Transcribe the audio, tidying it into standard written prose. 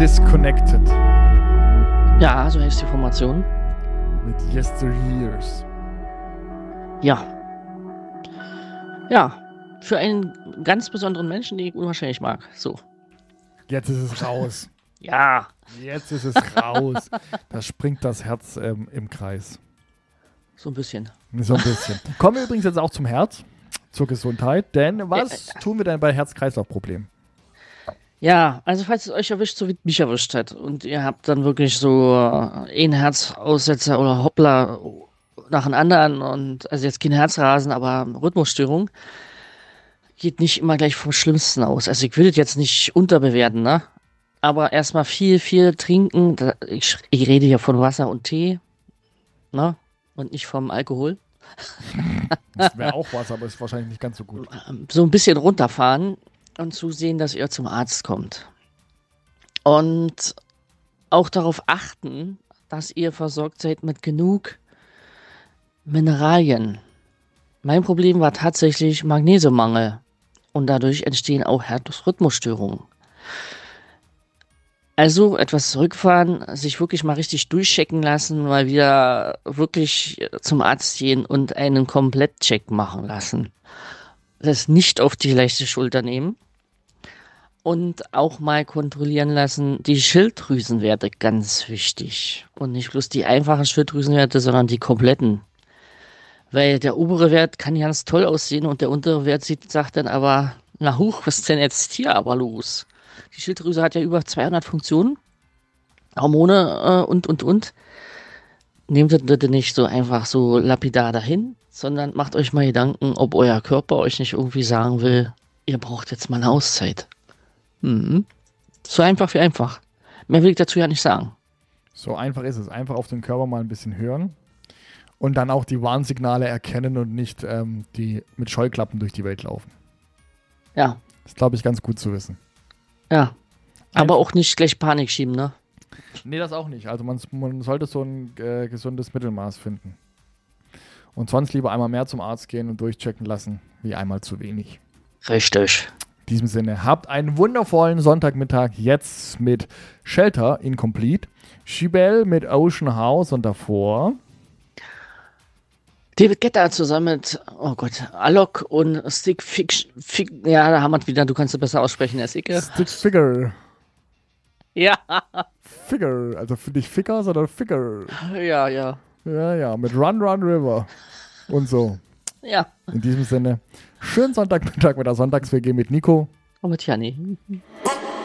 Disconnected. Ja, so heißt die Formation. Mit Yesteryears. Ja. Ja, für einen ganz besonderen Menschen, den ich unwahrscheinlich mag. So. Jetzt ist es raus. Ja. Jetzt ist es raus. Da springt das Herz im Kreis. So ein bisschen. So ein bisschen. Kommen wir übrigens jetzt auch zum Herz, zur Gesundheit. Denn was tun wir denn bei Herz-Kreislauf-Problemen? Ja, also falls es euch erwischt, so wie es mich erwischt hat und ihr habt dann wirklich so einen Herzaussetzer oder Hoppla nach dem anderen und also jetzt kein Herzrasen, aber Rhythmusstörung, geht nicht immer gleich vom Schlimmsten aus. Also ich will das jetzt nicht unterbewerten, ne? Aber erstmal viel trinken. Ich rede hier von Wasser und Tee, ne? Und nicht vom Alkohol. Das wäre auch was, aber ist wahrscheinlich nicht ganz so gut. So ein bisschen runterfahren und zusehen, dass ihr zum Arzt kommt. Und auch darauf achten, dass ihr versorgt seid mit genug Mineralien. Mein Problem war tatsächlich Magnesiummangel. Und dadurch entstehen auch Herzrhythmusstörungen. Also etwas zurückfahren, sich wirklich mal richtig durchchecken lassen, mal wieder wirklich zum Arzt gehen und einen Komplettcheck machen lassen. Das nicht auf die leichte Schulter nehmen. Und auch mal kontrollieren lassen, die Schilddrüsenwerte, ganz wichtig. Und nicht bloß die einfachen Schilddrüsenwerte, sondern die kompletten. Weil der obere Wert kann ganz toll aussehen und der untere Wert sagt dann aber, na huch, was ist denn jetzt hier aber los? Die Schilddrüse hat ja über 200 Funktionen, Hormone und. Nehmt das bitte nicht so einfach so lapidar dahin, sondern macht euch mal Gedanken, ob euer Körper euch nicht irgendwie sagen will, ihr braucht jetzt mal eine Auszeit. So einfach wie einfach. Mehr will ich dazu ja nicht sagen. So einfach ist es. Einfach auf den Körper mal ein bisschen hören. Und dann auch die Warnsignale erkennen und nicht die mit Scheuklappen durch die Welt laufen. Ja. Das ist, glaube ich, ganz gut zu wissen. Ja. Aber auch nicht gleich Panik schieben, ne? Nee, das auch nicht. Also man sollte so ein gesundes Mittelmaß finden. Und sonst lieber einmal mehr zum Arzt gehen und durchchecken lassen, wie einmal zu wenig. Richtig. In diesem Sinne, habt einen wundervollen Sonntagmittag jetzt mit Shelter Incomplete, Chibel mit Ocean House und davor David Guetta zusammen mit, oh Gott, Alok und Stick ja, da haben wir es wieder, du kannst es besser aussprechen als ich. Stick Figure. Ja. Figure, also für dich Ficker, sondern Figure. Ja. Ja, mit Run River und so. Ja. In diesem Sinne, schönen Sonntagmittag mit der Sonntags-WG mit Nico. Und mit Janni.